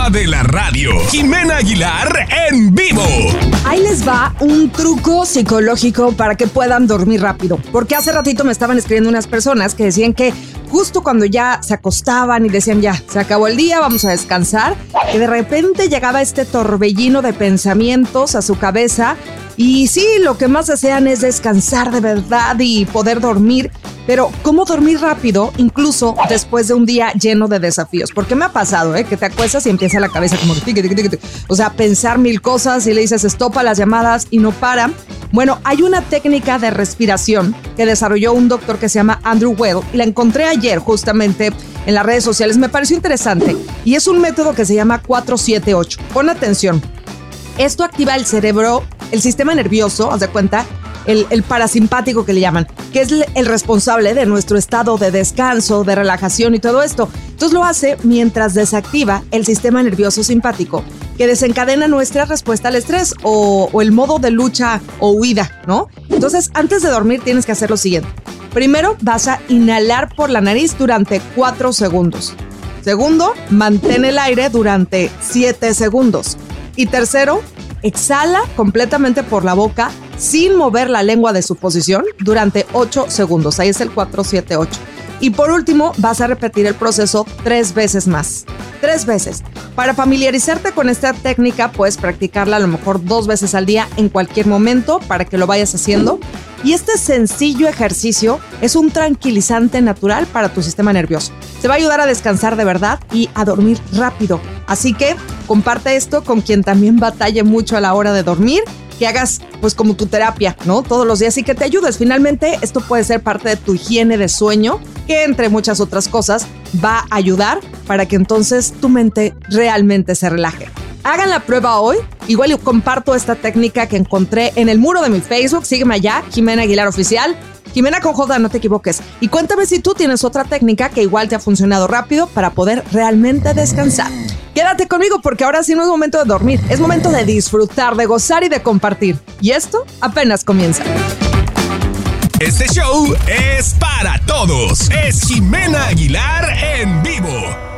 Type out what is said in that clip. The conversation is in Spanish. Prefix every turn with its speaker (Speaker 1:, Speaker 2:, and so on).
Speaker 1: dama de la radio, Jimena Aguilar en vivo.
Speaker 2: Ahí les va un truco psicológico para que puedan dormir rápido. Porque hace ratito me estaban escribiendo unas personas que decían que justo cuando ya se acostaban y decían ya, se acabó el día, vamos a descansar, que de repente llegaba este torbellino de pensamientos a su cabeza. Y sí, lo que más desean es descansar de verdad y poder dormir. Pero, ¿cómo dormir rápido, incluso después de un día lleno de desafíos? Porque me ha pasado, que te acuestas y empieza la cabeza como que o sea, pensar mil cosas y le dices stop a las llamadas y no paran. Bueno, hay una técnica de respiración que desarrolló un doctor que se llama Andrew Weil y la encontré ayer justamente en las redes sociales. Me pareció interesante y es un método que se llama 4-7-8. Pon atención. Esto activa el cerebro, el sistema nervioso, haz de cuenta, el parasimpático que le llaman, que es el responsable de nuestro estado de descanso, de relajación y todo esto. Entonces lo hace mientras desactiva el sistema nervioso simpático, que desencadena nuestra respuesta al estrés o el modo de lucha o huida, ¿no? Entonces, antes de dormir tienes que hacer lo siguiente. Primero, vas a inhalar por la nariz durante 4 segundos. Segundo, mantén el aire durante 7 segundos. Y tercero, exhala completamente por la boca sin mover la lengua de su posición durante 8 segundos. Ahí es el 4-7-8. Y por último, vas a repetir el proceso 3 veces más. 3 veces. Para familiarizarte con esta técnica, puedes practicarla a lo mejor 2 veces al día en cualquier momento para que lo vayas haciendo. Y este sencillo ejercicio es un tranquilizante natural para tu sistema nervioso. Te va a ayudar a descansar de verdad y a dormir rápido. Así que comparte esto con quien también batalle mucho a la hora de dormir, que hagas pues como tu terapia, ¿no? Todos los días y que te ayudes. Finalmente, esto puede ser parte de tu higiene de sueño, que entre muchas otras cosas va a ayudar para que entonces tu mente realmente se relaje. Hagan la prueba hoy. Igual yo comparto esta técnica que encontré en el muro de mi Facebook. Sígueme allá, Jimena Aguilar Oficial. Jimena con J, no te equivoques. Y cuéntame si tú tienes otra técnica que igual te ha funcionado rápido para poder realmente descansar. Quédate conmigo porque ahora sí no es momento de dormir. Es momento de disfrutar, de gozar y de compartir. Y esto apenas comienza.
Speaker 1: Este show es para todos. Es Jimena Aguilar en vivo.